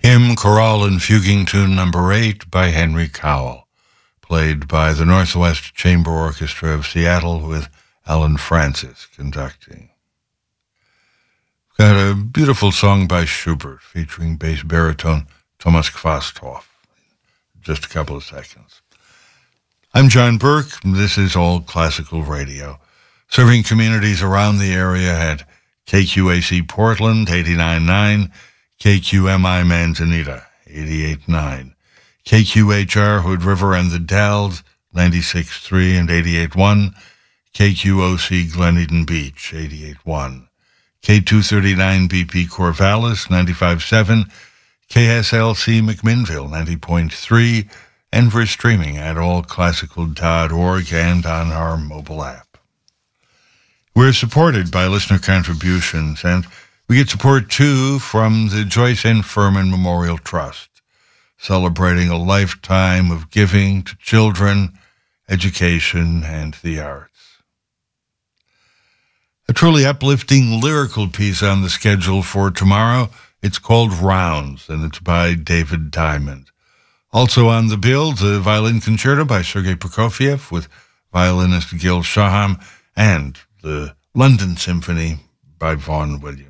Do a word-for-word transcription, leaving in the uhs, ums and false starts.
Hymn, Chorale, and Fuguing Tune number eight by Henry Cowell, played by the Northwest Chamber Orchestra of Seattle with Alan Francis conducting. Got a beautiful song by Schubert featuring bass baritone Thomas Quasthoff. Just a couple of seconds. I'm John Burke. This is All Classical Radio, serving communities around the area at K Q A C Portland, eighty-nine point nine, K Q M I Manzanita, eighty-eight point nine, K Q H R Hood River and the Dalles, ninety-six point three and eighty-eight point one, K Q O C Glen Eden Beach, eighty-eight point one, K two thirty-nine B P Corvallis, ninety-five point seven, K S L C McMinnville, ninety point three, and we're streaming at all classical dot org and on our mobile app. We're supported by listener contributions, and we get support, too, from the Joyce N. Furman Memorial Trust, celebrating a lifetime of giving to children, education, and the arts. A truly uplifting lyrical piece on the schedule for tomorrow. It's called Rounds, and it's by David Diamond. Also on the bill, the Violin Concerto by Sergei Prokofiev with violinist Gil Shaham, and the London Symphony by Vaughan Williams.